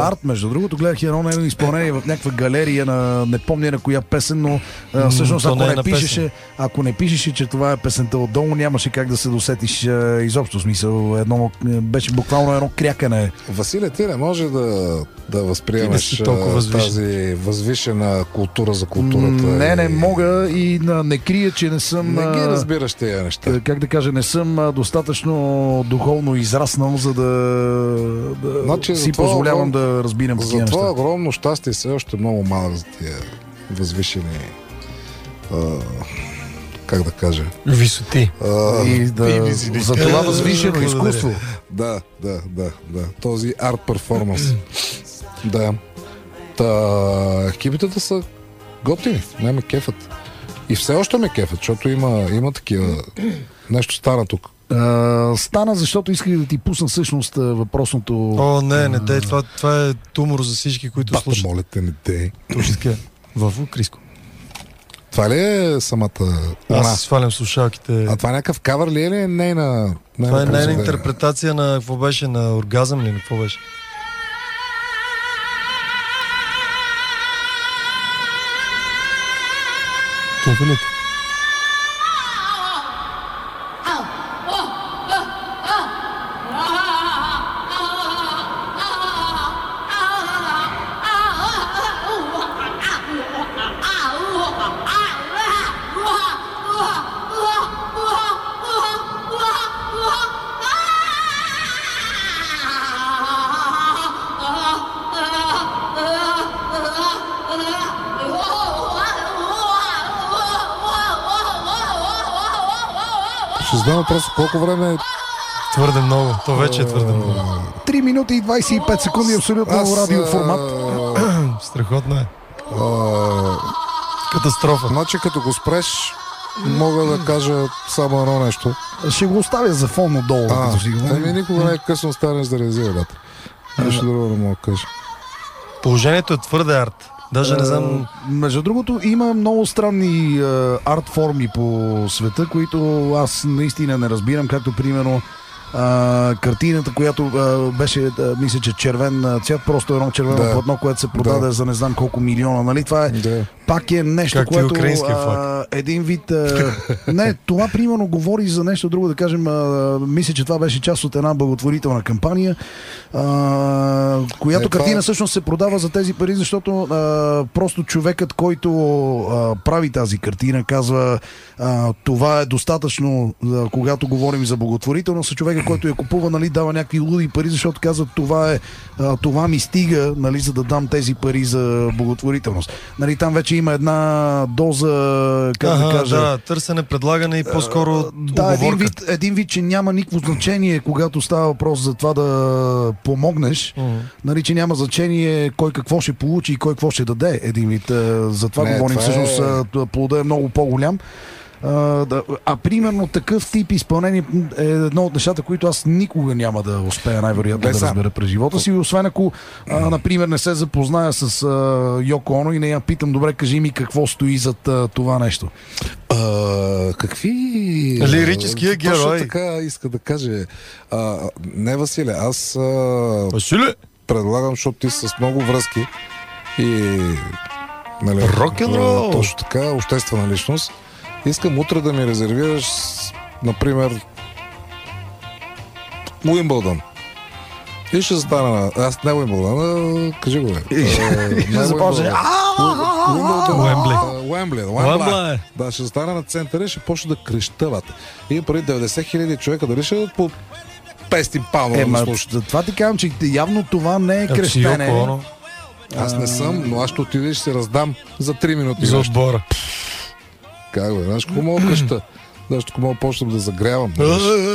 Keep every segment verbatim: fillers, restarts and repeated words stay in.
арт, между другото, гледах едно нейно изпълнение в някаква галерия на не помня на коя песен, но а, всъщност ако не, не пишеше, ако не пишеше, че това е песента отдолу, нямаше как да се досетиш а, изобщо смисъл. Едно, беше буквално едно крякане. Василе, ти не може да, да възприемаш да тази възвишена култура за културата. Не, не мога и на, не крия, че не съм... Не ги разбираш тези неща. Как да кажа, не съм достатъчно духовно израснал, за да, да значи, си позволявам огром... да разбирам такива неща. За това огромно щастие все още много малък за тия възвишени... А... как да кажа? Висоти. А, и да, и за това възвишено изкуство. Да, да, да, да. Този арт перформанс. Да. Та, екипите са готини. Не ме кефът. И все още ме кефът, защото има, има такива... Нещо стана тук. Uh, стана, защото исках да ти пусна всъщност въпросното... О, не, не дей. Това, това е тумор за всички, които Бата, слушат. моля те, не дей. Точно така. Върву, Криско. Това ли е самата... Аз си свалям слушалките. А това е някакъв кавър ли е или е нейна... Това е нейна интерпретация на какво беше? На оргазъм ли? На какво беше? Кефилите. Ще знам просто колко време е... Твърде много. То вече е твърде много. три минути и двайсет и пет секунди абсолютно Аз, радиоформат. Страхотно е. А... Катастрофа. Значи като го спреш, мога да кажа само едно нещо. Ще го оставя за фон отдолу. А, ами никога не е късно станеш да реализира дата. Нещо друго не мога да кажа. Положението е твърде арт. Даже не знам... Между другото, има много странни а, арт форми по света, които аз наистина не разбирам, както примерно а, картината, която а, беше, а, мисля, че червен цвят, просто едно червено да. платно, което се продаде да. за не знам колко милиона, нали? Това е да. пак е нещо, как което а, един вид... А, не, това примерно говори за нещо друго, да кажем, а, мисля, че това беше част от една благотворителна кампания, а, която не, картина това... всъщност се продава за тези пари, защото а, просто човекът, който а, прави тази картина, казва а, това е достатъчно, а, когато говорим за благотворителност, човека, който я купува, нали, дава някакви луди пари, защото казва това е, а, това ми стига, нали, за да дам тези пари за благотворителност. Нали, там вече има една доза, как ага, да кажа... Да, търсене, предлагане и по-скоро а, да, един вид, един вид, че няма никакво значение, когато става въпрос за това да помогнеш, uh-huh. нали, че няма значение кой какво ще получи и кой какво ще даде. Един вид, за това Не, говорим, това всъщност е... плода е много по-голям. А, да, а примерно такъв тип изпълнение е едно от нещата, които аз никога няма да успея най-вероятно да разбера през живота си, освен ако, а, например, не се запозная с а, Йоко Оно и не я питам, добре, кажи ми какво стои зад а, това нещо. А, какви... Лирическия герой. Точно така иска да каже. А, не, Василе, аз... А, Василе? Предлагам, защото ти с много връзки и... Нали, рок-н-рол! Точно така, обществена личност. Искам утре да ми резервираш, например, Уимбълдън. И ще застана на... Аз не Уимбълдън, кажи го, бе. И ще започне. Уембли. Уембли. Уембли. Да, ще застана на центъра и ще почне да крещават. И преди деветдесет хиляди човека дали ще дадат по петстотин паунда да слушат. Това ти казвам, че явно това не е крещене. Аз не съм, но аз ще отида и ще се раздам за три минути. За отбора. Как бе, знаеш, какво мога къща? Знаеш, ако мога почнем да загрявам. Да.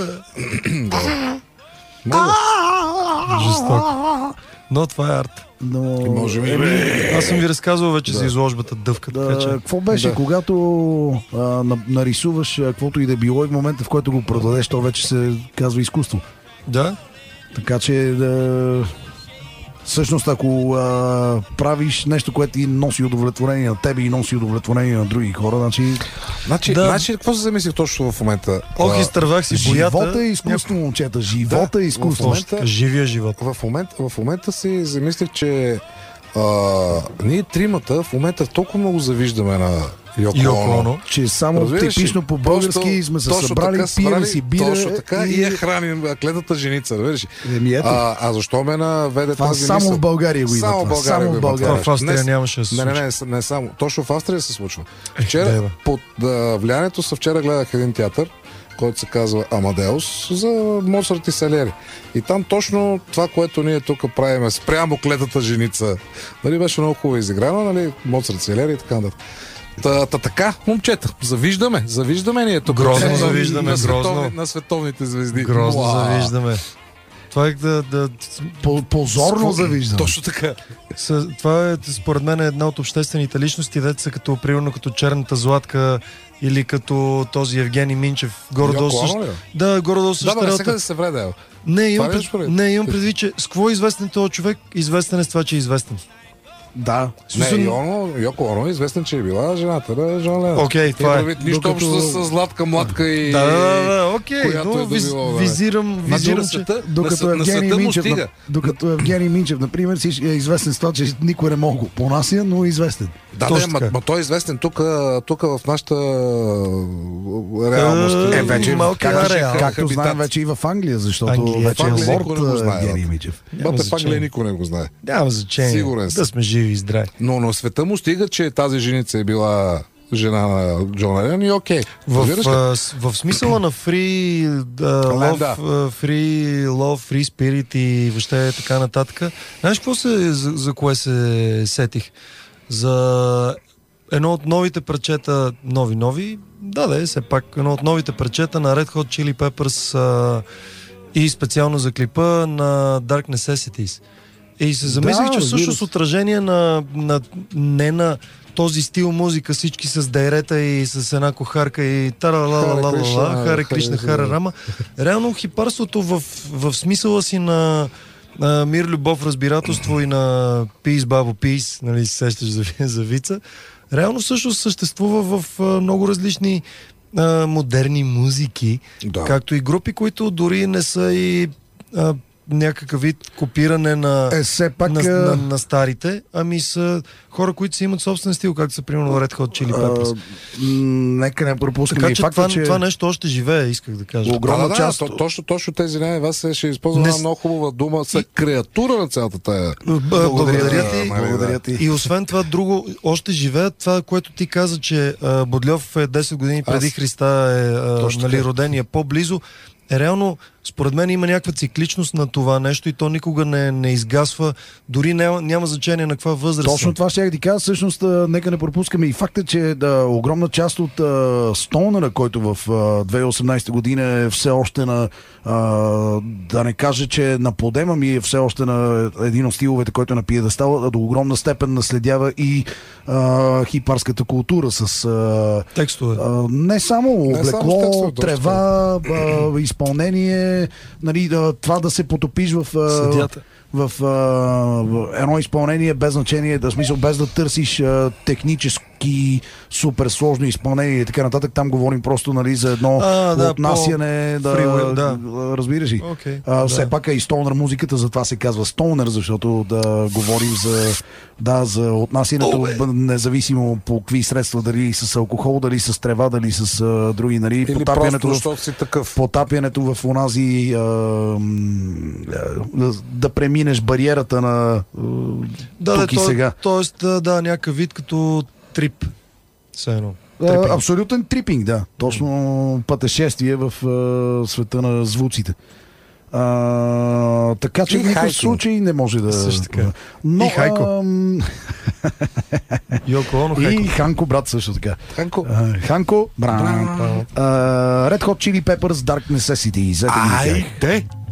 Мога. Жестоко. Но това е арт. Но... Може би. Аз съм ви разказвал вече да. за изложбата Дъвка. Да, така че... Какво беше, да. когато а, нарисуваш каквото и да било и в момента, в който го продадеш, то вече се казва изкуство. Да. Така че да... Всъщност, ако а, правиш нещо, което ти носи удовлетворение на тебе и носи удовлетворение на други хора, значи Значи, Да. значи, какво се замислих точно в момента? Ох, А, изтървах си боята. Живота е изкуство, момчета. Живота Да, е изкуство. в момента- Живия живот. В момента, в момента си замислих, че а, ние тримата в момента толкова много завиждаме на Йоко Йоко Оно. Оно. Че само Разбираш ли? типично по български Просто- сме се точно събрали, така пием събрали, си бира точно така и, я храним клетата женица, разбираш ли? Еми, ето. А, а защо ме наведе Това тази само мисъл? в България го има Само в това. България Само го в има България. това. В Австрия Днес- нямаше да се Не, не, случи. не, не само. Точно в Австрия се случва. да, Вчера, бе. под а, влиянието са вчера гледах един театър, който се казва Амадеус, за Моцарт и Салери. И там точно това, което ние тук правим спрямо клетата женица, нали, беше много хубаво изиграно, нали, Моцарт, Салери и така нататък. Та, та така, момчета, завиждаме, завиждаме ние тук. Грозно на, завиждаме, на, световни, грозно. на световните звезди. Грозно Уау. завиждаме. Това е да, да, По- Позорно завиждам. Точно така. с, това е според мен е една от обществените личности, деца са като, примерно като Черната Златка или като този Евгений Минчев. Горе-долу Йоко същ... Оно ли? Да, горе-долу Да, бе, не същата сега работа. да се вреде. Не, имам, Това ли пред... имаш предвид? не, имам предвид, че с какво е известен този човек? Известен е с това, че е известен. Да. Не, Йоно, Йоко Оно е известен, че е била жената на Жан Ленон. Окей, това е. Предвид, нищо Докато- общо с Златка, Младка и... Да, да, да, да, окей, която но е виз, добила, да. визирам, Значи визирам, на че... света, Докато на, на Евгений света му Минчев, стига. на- докато Евгений Минчев, например, си е известен с това, че никой не мога го понася, но е известен. Да, Точно да, ма, така. ма той е известен тук, тук в нашата реалност. Е, Е, вече, малка както, реал. както Хабитат. знаем, вече и в Англия, защото Англия, вече в е Англия лорд никой не го знае, Евгений бе. Минчев. Няма Бате, в значение. Англия никой не го знае. Няма значение. Сигурен съм. Да сме живи и здрави. Но на света му стига, че тази женица е била жена на Джон Ленон и окей. В, Разбираш ли? а, с- в смисъла на free uh, love, Да. uh, free love, free spirit и въобще така нататък. Знаеш какво се, за, за кое се сетих? За едно от новите парчета, нови-нови, да, да е, все пак, едно от новите парчета на Red Hot Chili Peppers а, и специално за клипа на Dark Necessities. И се замислих, Да, че разбира всъщност се. отражение на, на не на този стил музика, всички с дайрета и с една кохарка и Харе тара-ла-ла-ла-ла, Кришна, Харе Харе Кришна, Кришна. Харе Рама. Реално хипарството в, в смисъла си на, на мир, любов, разбирателство и на Peace, бабо, Peace, нали, се сещаш за, за вица, реално всъщност съществува в а, много различни а, модерни музики, Да. както и групи, които дори не са и а, някакъв вид копиране на, Е, все пак... на, а, на, на старите, ами са хора, които си имат собствен стил, както са примерно Red Hot Chili Peppers. а, м, Нека не пропускаме Така и че факта, това, че... това нещо още живее, исках да кажа. Огром- огромна да, да, част- да, то- точно, точно тези не, аз ще използвам Не една с- много хубава дума, са креатура на цялата тая. Б- Благодаря Да, ти. нали, Благодаря ти. И освен това, друго, още живеят това, което ти каза, че а, Бодльов е десет години преди Аз- Христа е а, Точно нали, така. роден и е по-близо. Е, реално, според мен има някаква цикличност на това нещо и то никога не, не изгасва, дори няма, няма значение на каква възраст. Точно са. това ще я ти кажа. Всъщност, а, нека не пропускаме и факта, че да, огромна част от а, Стоунера, който в а, две хиляди и осемнадесета година е все още на, а, да не кажа, че е на подема ми, е все още на един от стиловете, който е на пиедестал, до огромна степен наследява и а, хипарската култура с а, Текстове. а, не само Не само облекло, с текстове, точно трева, а, изпълнение, нали, да, това да се потопиш в а, Съдията. в, а, в едно изпълнение без значение, да смисъл без да търсиш а, технически супер сложно изпълнение и така нататък. Там говорим просто, нали, за едно А, да, отнасяне, да, freewheel, да. разбираш ли. Окей, А, да. Все пак е и стоунър музиката, затова се казва стоунър, защото да говорим за, да, за отнасянето, б- независимо по какви средства, дали с алкохол, дали с трева, дали с а, други, нали, Или потапянето просто, в защото си такъв. потапянето в онази а, м, да, да преминеш бариерата на а, Да, тук да, и то, сега. Тоест, да, да, някакъв вид като трип. Все едно. А, Трипинг. абсолютен трипинг, да. Точно пътешествие в а, света на звуците. А, така че И в никакъв хайкинг. случай не може да... Също така. Но, И хайко. ам, Йоко Оно, и Хайко. Ханко, брат, също така. Ханко. А, Ханко, брат. Браво. А, Red Hot Chili Peppers, Dark Necessity. Зете ги тях. Айде!